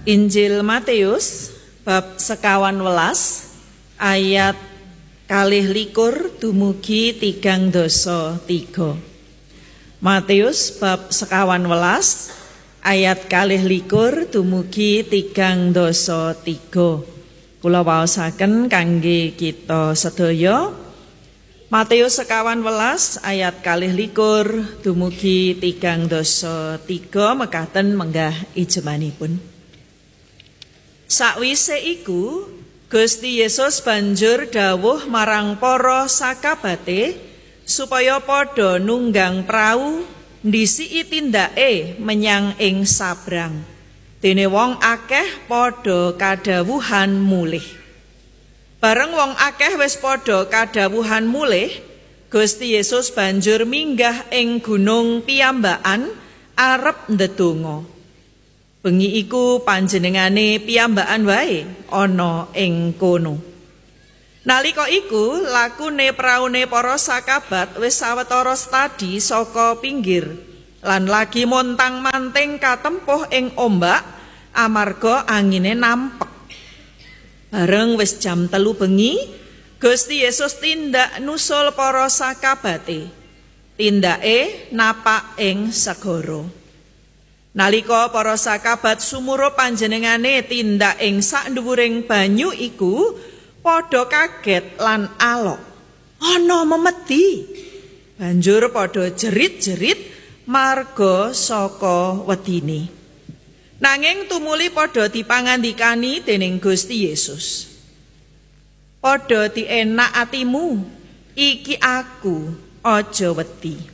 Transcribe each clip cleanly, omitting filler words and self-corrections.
Injil Matius bab 51 ayat 21 dumugi 3. Matius bab 51 ayat 21 dumugi 3. Kula waosaken kangge kita sedaya. Matius 51 ayat 21 dumugi 3 mekaten menggah ijemanipun. Sakwise iku Gusti Yesus banjur dawuh marang para sakabate supaya padha nunggang prau ndisiki tindake menyang ing sabrang. Dene wong akeh padha kadhawuhan mulih. Bareng wong akeh wis padha kadhawuhan mulih, Gusti Yesus banjur minggah ing gunung piyambakan arep ndedonga. Bengi iku panjenengane piyambakan wae ana ing kono. Nalika iku lakune praune para sakabat wis sawetara stadi saka pinggir lan lagi montang-manting katempuh ing ombak amarga angine nampek. Bareng wis jam 3 bengi, Gusti Yesus tindak nusul para sakabate. Tindake napak ing segara. Nalika para sakabat sumurup panjenengane tindak ing sak dhuwuring banyu iku padha kaget lan alok. Ana memedi. Banjur padha jerit-jerit marga saka wedine. Nanging tumuli padha dipangandikani dening Gusti Yesus. Padha dienak atimu, iki aku, aja wedi.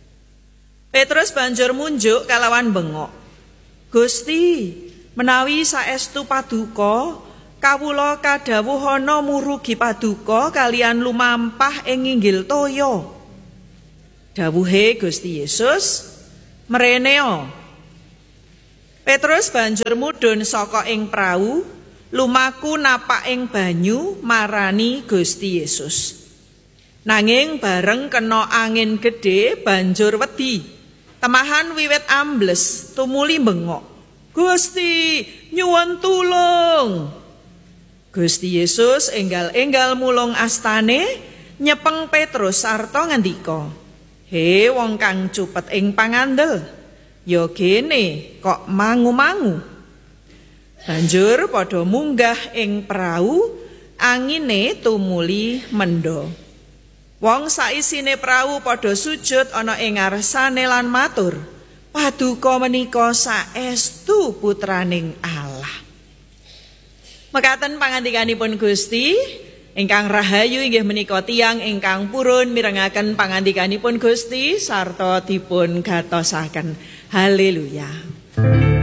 Petrus banjur munjuk kalawan bengok. Gusti, menawi saestu paduka, kawula kadhawuhana murugi paduka kalian lumampah ing inggil toya. Dawuhe Gusti Yesus, mreneo. Petrus banjur mudhun saka ing prau, lumaku napak ing banyu marani Gusti Yesus. Nanging bareng kena angin gedhe banjur wedi. Temahan wiwit ambles tumuli bengok. Gusti, nyuwun tulung. Gusti Yesus enggal-enggal mulung astane nyepeng Petrus sarta ngandika, "He wong kang cupet ing pangandel, ya kene kok mangu-mangu." Banjur padha munggah ing prau, angine tumuli mendho. Wong saisine prau padha sujud ana ing ngarsane lan matur, "Paduka menika saestu putraning Allah." Mekaten pangandikanipun Gusti, ingkang rahayu inggih menika tiyang ingkang purun mirengaken pangandikanipun Gusti sarta dipun gatosaken. Haleluya.